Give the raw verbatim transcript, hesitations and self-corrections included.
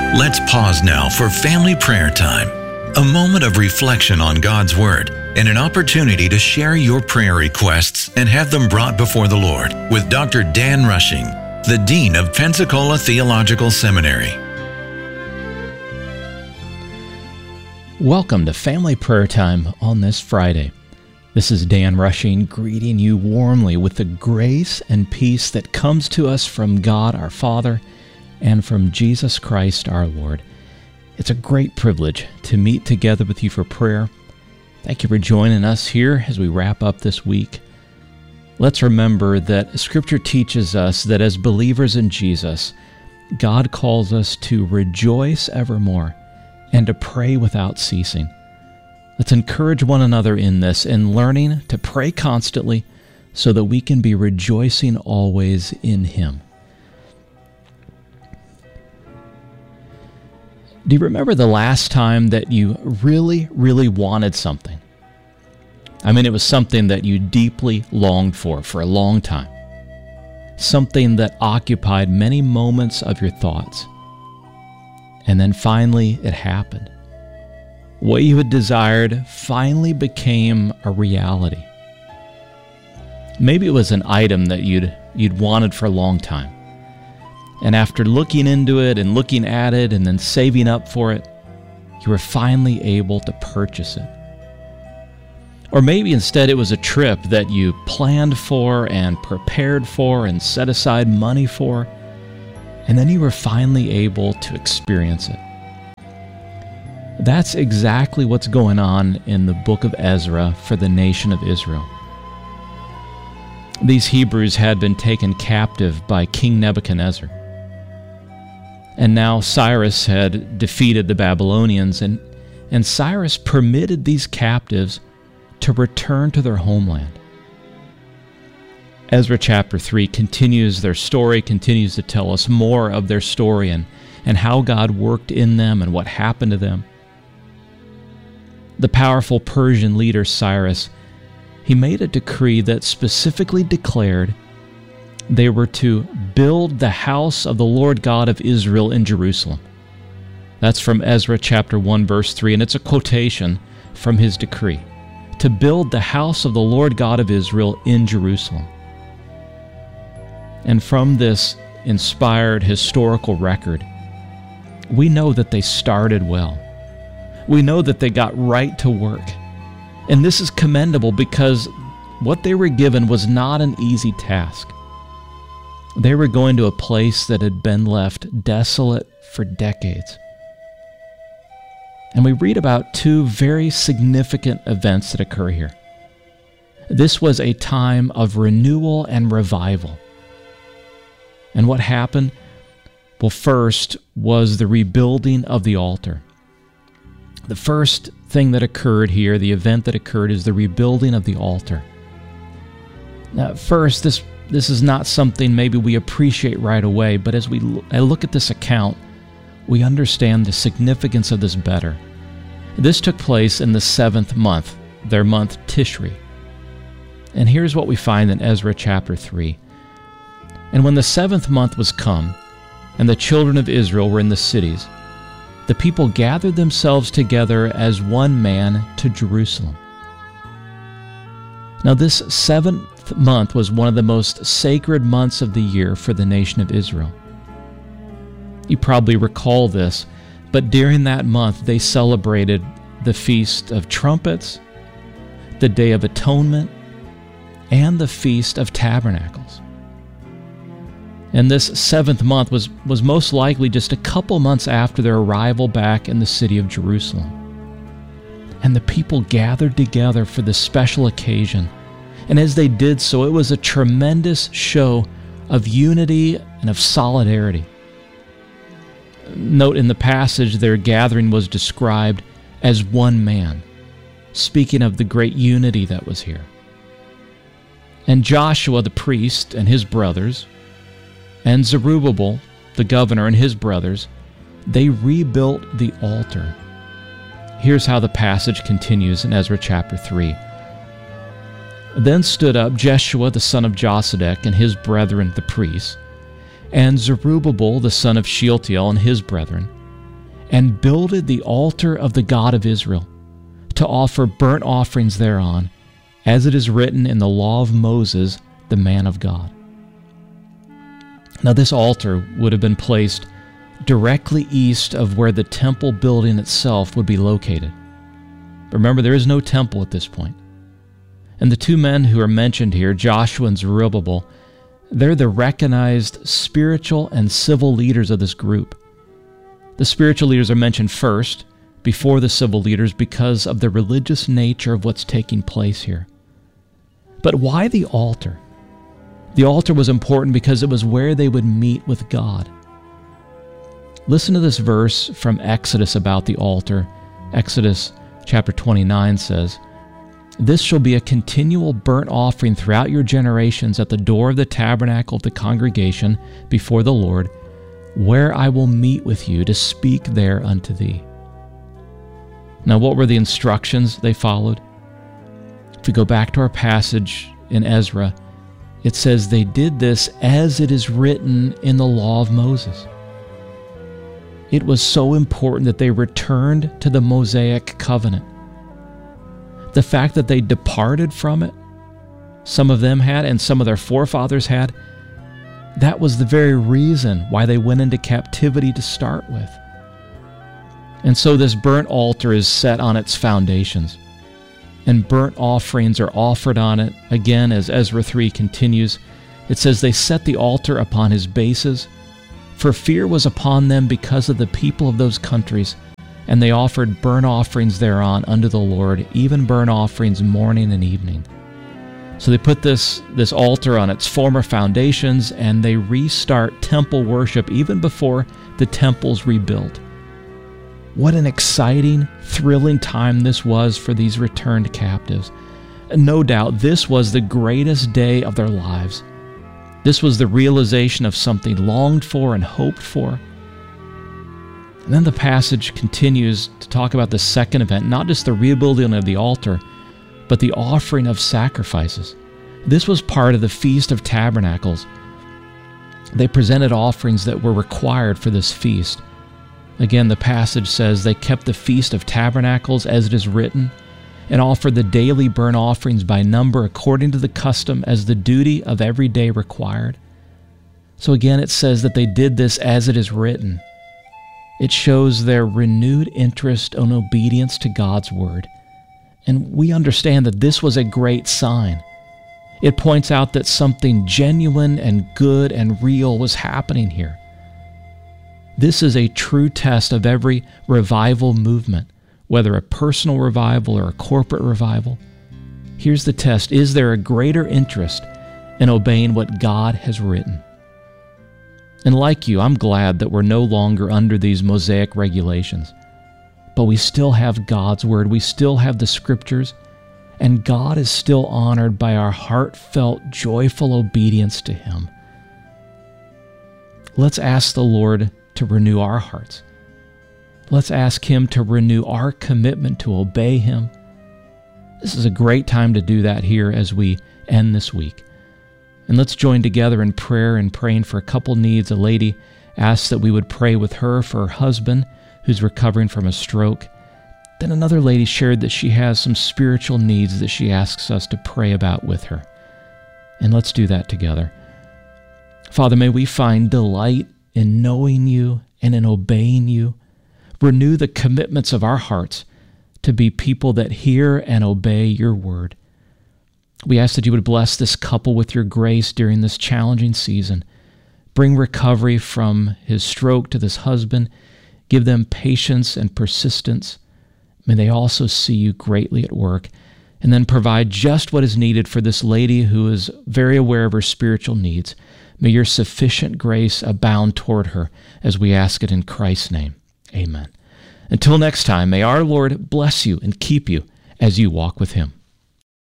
Let's pause now for family prayer time, a moment of reflection on God's Word and an opportunity to share your prayer requests and have them brought before the Lord with Doctor Dan Rushing, the Dean of Pensacola Theological Seminary. Welcome to Family Prayer Time on this Friday. This is Dan Rushing greeting you warmly with the grace and peace that comes to us from God our Father and from Jesus Christ our Lord. It's a great privilege to meet together with you for prayer. Thank you for joining us here as we wrap up this week. Let's remember that Scripture teaches us that as believers in Jesus, God calls us to rejoice evermore and to pray without ceasing. Let's encourage one another in this and learning to pray constantly so that we can be rejoicing always in Him. Do you remember the last time that you really, really wanted something? I mean, it was something that you deeply longed for for a long time. Something that occupied many moments of your thoughts. And then finally, it happened. What you had desired finally became a reality. Maybe it was an item that you'd you'd wanted for a long time. And after looking into it and looking at it and then saving up for it, you were finally able to purchase it. Or maybe instead it was a trip that you planned for and prepared for and set aside money for, and then you were finally able to experience it. That's exactly what's going on in the book of Ezra for the nation of Israel. These Hebrews had been taken captive by King Nebuchadnezzar. And now Cyrus had defeated the Babylonians, and, and Cyrus permitted these captives to return to their homeland. Ezra chapter three continues their story, continues to tell us more of their story and, and how God worked in them and what happened to them. The powerful Persian leader Cyrus, he made a decree that specifically declared they were to build the house of the Lord God of Israel in Jerusalem. That's from Ezra chapter one, verse three, and it's a quotation from his decree. To build the house of the Lord God of Israel in Jerusalem. And from this inspired historical record, we know that they started well. We know that they got right to work. And this is commendable because what they were given was not an easy task. They were going to a place that had been left desolate for decades. And we read about two very significant events that occur here. This was a time of renewal and revival. And what happened? Well, first was the rebuilding of the altar. The first thing that occurred here, the event that occurred, is the rebuilding of the altar. Now, first, this, this is not something maybe we appreciate right away, but as we look at this account, we understand the significance of this better. This took place in the seventh month, their month Tishri. And here's what we find in Ezra chapter three. And when the seventh month was come, and the children of Israel were in the cities, the people gathered themselves together as one man to Jerusalem. Now this seventh month was one of the most sacred months of the year for the nation of Israel. You probably recall this, but during that month they celebrated the Feast of Trumpets, the Day of Atonement, and the Feast of Tabernacles. And this seventh month was, was most likely just a couple months after their arrival back in the city of Jerusalem. And the people gathered together for this special occasion. And as they did so, it was a tremendous show of unity and of solidarity. Note in the passage, their gathering was described as one man, speaking of the great unity that was here. And Joshua the priest and his brothers, and Zerubbabel the governor and his brothers, they rebuilt the altar. Here's how the passage continues in Ezra chapter three. Then stood up Jeshua the son of Josedek and his brethren the priests, and Zerubbabel the son of Shealtiel and his brethren, and builded the altar of the God of Israel, to offer burnt offerings thereon, as it is written in the law of Moses, the man of God. Now this altar would have been placed directly east of where the temple building itself would be located. Remember, there is no temple at this point. And the two men who are mentioned here, Joshua and Zerubbabel, they're the recognized spiritual and civil leaders of this group. The spiritual leaders are mentioned first, before the civil leaders, because of the religious nature of what's taking place here. But why the altar? The altar was important because it was where they would meet with God. Listen to this verse from Exodus about the altar. Exodus chapter twenty-nine says, "This shall be a continual burnt offering throughout your generations at the door of the tabernacle of the congregation before the Lord, where I will meet with you to speak there unto thee." Now, what were the instructions they followed? If we go back to our passage in Ezra, it says they did this as it is written in the law of Moses. It was so important that they returned to the Mosaic covenant. The fact that they departed from it, some of them had, and some of their forefathers had, that was the very reason why they went into captivity to start with. And so this burnt altar is set on its foundations, and burnt offerings are offered on it. Again, as Ezra three continues, it says, "They set the altar upon his bases, for fear was upon them because of the people of those countries, and they offered burnt offerings thereon unto the Lord, even burnt offerings morning and evening." So they put this, this altar on its former foundations, and they restart temple worship even before the temple's rebuilt. What an exciting, thrilling time this was for these returned captives. And no doubt this was the greatest day of their lives. This was the realization of something longed for and hoped for. And then the passage continues to talk about the second event, not just the rebuilding of the altar, but the offering of sacrifices. This was part of the Feast of Tabernacles. They presented offerings that were required for this feast. Again, the passage says they kept the Feast of Tabernacles as it is written, and offered the daily burnt offerings by number according to the custom as the duty of every day required. So again, it says that they did this as it is written. It shows their renewed interest and obedience to God's word. And we understand that this was a great sign. It points out that something genuine and good and real was happening here. This is a true test of every revival movement, whether a personal revival or a corporate revival. Here's the test. Is there a greater interest in obeying what God has written? And like you, I'm glad that we're no longer under these Mosaic regulations. But we still have God's word. We still have the scriptures. And God is still honored by our heartfelt, joyful obedience to Him. Let's ask the Lord to renew our hearts. Let's ask Him to renew our commitment to obey Him. This is a great time to do that here as we end this week. And let's join together in prayer and praying for a couple needs. A lady asked that we would pray with her for her husband who's recovering from a stroke. Then another lady shared that she has some spiritual needs that she asks us to pray about with her. And let's do that together. Father, may we find delight in knowing You and in obeying You. Renew the commitments of our hearts to be people that hear and obey Your word. We ask that You would bless this couple with Your grace during this challenging season. Bring recovery from his stroke to this husband. Give them patience and persistence. May they also see You greatly at work, and then provide just what is needed for this lady who is very aware of her spiritual needs. May Your sufficient grace abound toward her as we ask it in Christ's name. Amen. Until next time, may our Lord bless you and keep you as you walk with Him.